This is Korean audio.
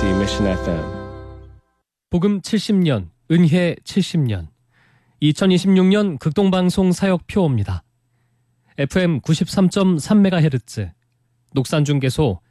KBC Mission FM. 복음 70년, 은혜 70년. 2026년 극동방송 사역표입니다. FM 93.3MHz, 녹산중개소